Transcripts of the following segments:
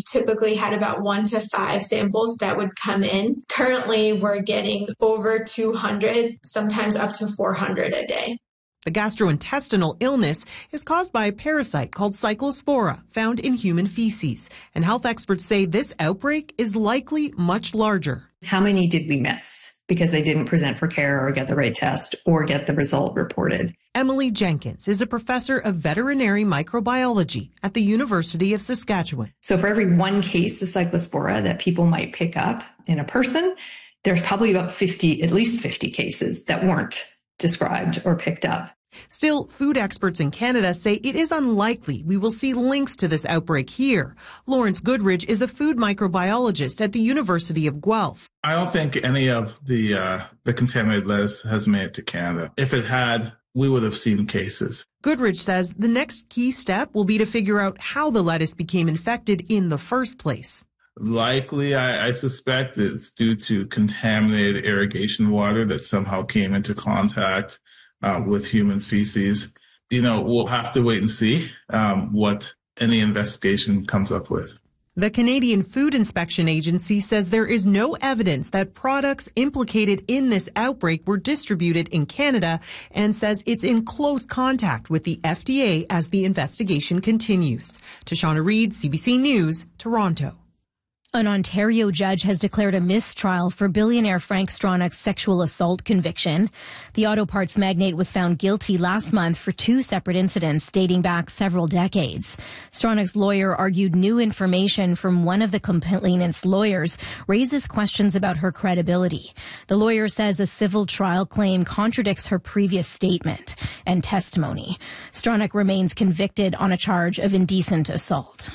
typically had about 1 to 5 samples that would come in. Currently, we're getting over 200, sometimes up to 400 a day. The gastrointestinal illness is caused by a parasite called Cyclospora found in human feces. And health experts say this outbreak is likely much larger. How many did we miss because they didn't present for care or get the right test or get the result reported? Emily Jenkins is a professor of veterinary microbiology at the University of Saskatchewan. So for every one case of Cyclospora that people might pick up in a person, there's probably about at least 50 cases that weren't described or picked up. Still, food experts in Canada say it is unlikely we will see links to this outbreak here. Lawrence Goodridge is a food microbiologist at the University of Guelph. I don't think any of the contaminated lettuce has made it to Canada. If it had, we would have seen cases. Goodridge says the next key step will be to figure out how the lettuce became infected in the first place. Likely, I suspect it's due to contaminated irrigation water that somehow came into contact with human feces. We'll have to wait and see what any investigation comes up with. The Canadian Food Inspection Agency says there is no evidence that products implicated in this outbreak were distributed in Canada and says it's in close contact with the FDA as the investigation continues. Tashana Reid, CBC News, Toronto. An Ontario judge has declared a mistrial for billionaire Frank Stronach's sexual assault conviction. The auto parts magnate was found guilty last month for 2 separate incidents dating back several decades. Stronach's lawyer argued new information from one of the complainant's lawyers raises questions about her credibility. The lawyer says a civil trial claim contradicts her previous statement and testimony. Stronach remains convicted on a charge of indecent assault.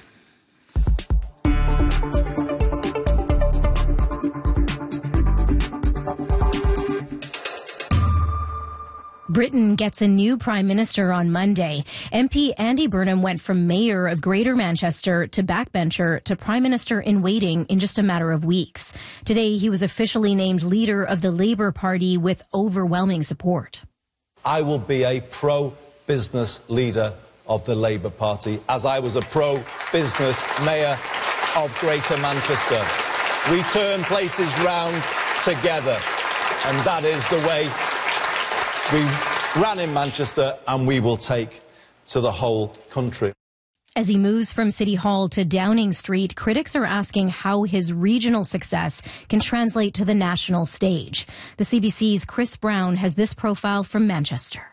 Britain gets a new Prime Minister on Monday. MP Andy Burnham went from Mayor of Greater Manchester to backbencher to Prime Minister in waiting in just a matter of weeks. Today, he was officially named leader of the Labour Party with overwhelming support. I will be a pro-business leader of the Labour Party, as I was a pro-business Mayor of Greater Manchester. We turn places round together, and that is the way we ran in Manchester, and we will take to the whole country. As he moves from City Hall to Downing Street, critics are asking how his regional success can translate to the national stage. The CBC's Chris Brown has this profile from Manchester.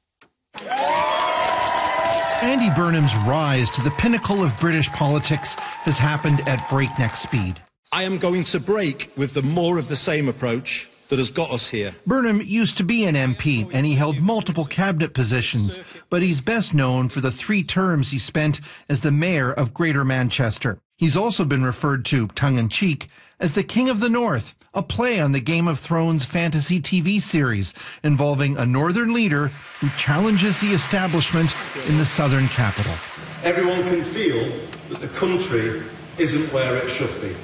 Andy Burnham's rise to the pinnacle of British politics has happened at breakneck speed. I am going to break with the more of the same approach that has got us here. Burnham used to be an MP and he held multiple cabinet positions, but he's best known for the 3 terms he spent as the mayor of Greater Manchester. He's also been referred to, tongue-in-cheek, as the King of the North, a play on the Game of Thrones fantasy TV series involving a northern leader who challenges the establishment in the southern capital. Everyone can feel that the country isn't where it should be.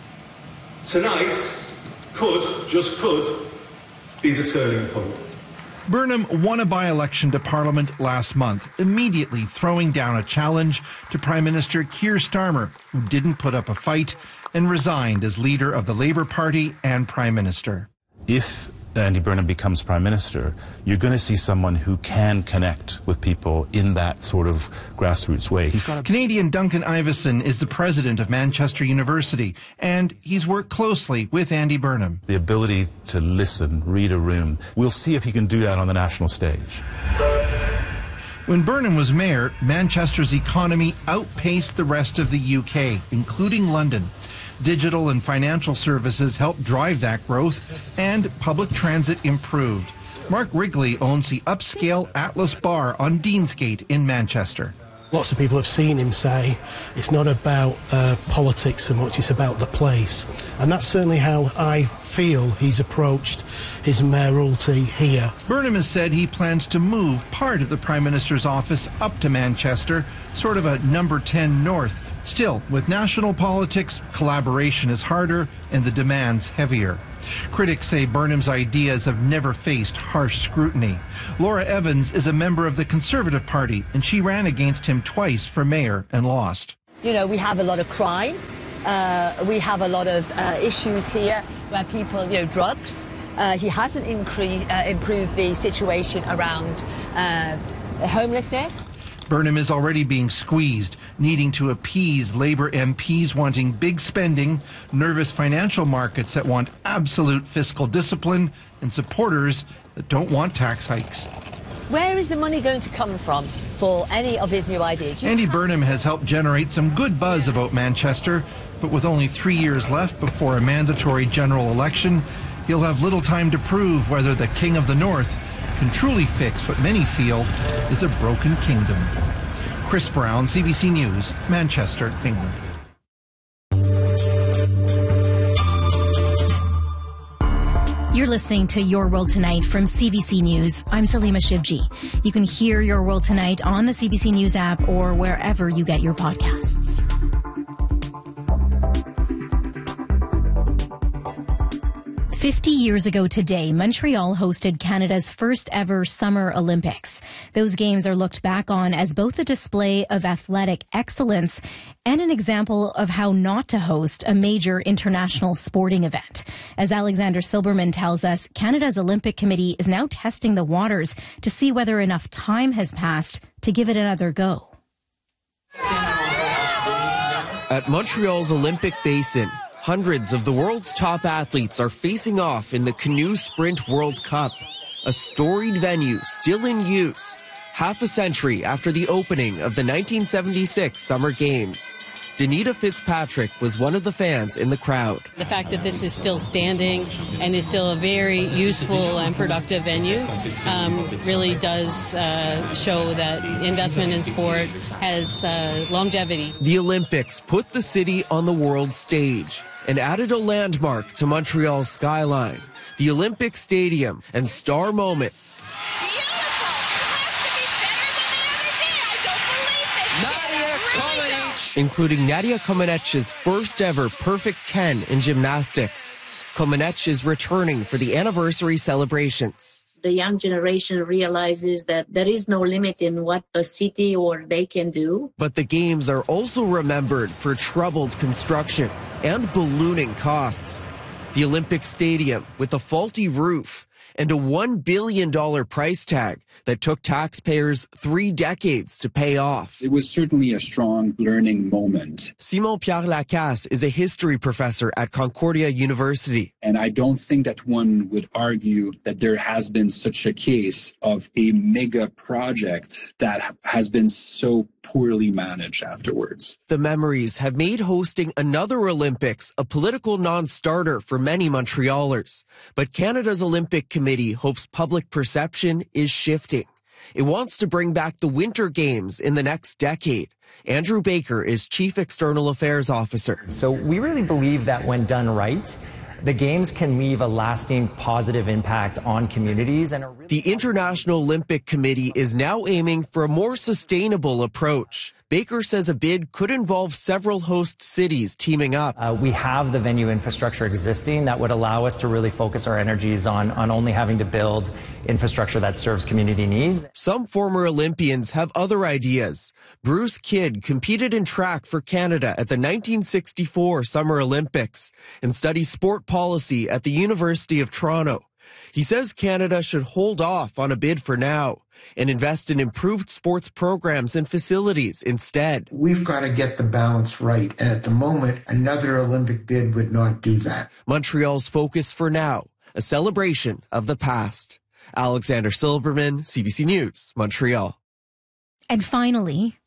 Tonight just could be the turning point. Burnham won a by-election to Parliament last month, immediately throwing down a challenge to Prime Minister Keir Starmer, who didn't put up a fight and resigned as leader of the Labour Party and Prime Minister. If Andy Burnham becomes Prime Minister, you're going to see someone who can connect with people in that sort of grassroots way. Canadian Duncan Iveson is the president of Manchester University, and he's worked closely with Andy Burnham. The ability to listen, read a room, we'll see if he can do that on the national stage. When Burnham was mayor, Manchester's economy outpaced the rest of the UK, including London. Digital and financial services helped drive that growth, and public transit improved. Mark Wrigley owns the upscale Atlas Bar on Deansgate in Manchester. Lots of people have seen him say it's not about politics so much, it's about the place. And that's certainly how I feel he's approached his mayoralty here. Burnham has said he plans to move part of the Prime Minister's office up to Manchester, sort of a number 10 north. Still, with national politics, collaboration is harder and the demands heavier. Critics say Burnham's ideas have never faced harsh scrutiny. Laura Evans is a member of the Conservative Party, and she ran against him twice for mayor and lost. You know, we have a lot of crime. We have a lot of issues here where people, you know, drugs. He hasn't improved the situation around homelessness. Burnham is already being squeezed, needing to appease Labour MPs wanting big spending, nervous financial markets that want absolute fiscal discipline, and supporters that don't want tax hikes. Where is the money going to come from for any of his new ideas? Andy Burnham has helped generate some good buzz about Manchester, but with only 3 years left before a mandatory general election, he'll have little time to prove whether the King of the North can truly fix what many feel is a broken kingdom. Chris Brown, CBC News, Manchester, England. You're listening to Your World Tonight from CBC News. I'm Salima Shivji. You can hear Your World Tonight on the CBC News app or wherever you get your podcasts. "50 years ago today, Montreal hosted Canada's first ever Summer Olympics. Those games are looked back on as both a display of athletic excellence and an example of how not to host a major international sporting event. As Alexander Silberman tells us, Canada's Olympic Committee is now testing the waters to see whether enough time has passed to give it another go. At Montreal's Olympic Basin, hundreds of the world's top athletes are facing off in the Canoe Sprint World Cup, a storied venue still in use, half a century after the opening of the 1976 Summer Games. Danita Fitzpatrick was one of the fans in the crowd. The fact that this is still standing and is still a very useful and productive venue really does show that investment in sport has longevity. The Olympics put the city on the world stage and added a landmark to Montreal's skyline, the Olympic Stadium and star moments. Including Nadia Comaneci's first ever perfect 10 in gymnastics. Comaneci is returning for the anniversary celebrations. The young generation realizes that there is no limit in what a city or they can do. But the games are also remembered for troubled construction and ballooning costs. The Olympic Stadium with a faulty roof and a $1 billion price tag that took taxpayers 3 decades to pay off. It was certainly a strong learning moment. Simon-Pierre Lacasse is a history professor at Concordia University. And I don't think that one would argue that there has been such a case of a mega project that has been so poorly managed afterwards. The memories have made hosting another Olympics a political non-starter for many Montrealers. But Canada's Olympic Committee hopes public perception is shifting. It wants to bring back the Winter Games in the next decade. Andrew Baker is Chief External Affairs Officer. So we really believe that when done right, the games can leave a lasting positive impact on communities. And the International Olympic Committee is now aiming for a more sustainable approach. Baker says a bid could involve several host cities teaming up. We have the venue infrastructure existing that would allow us to really focus our energies on only having to build infrastructure that serves community needs. Some former Olympians have other ideas. Bruce Kidd competed in track for Canada at the 1964 Summer Olympics and studies sport policy at the University of Toronto. He says Canada should hold off on a bid for now and invest in improved sports programs and facilities instead. We've got to get the balance right. And at the moment, another Olympic bid would not do that. Montreal's focus for now, a celebration of the past. Alexander Silberman, CBC News, Montreal. And finally,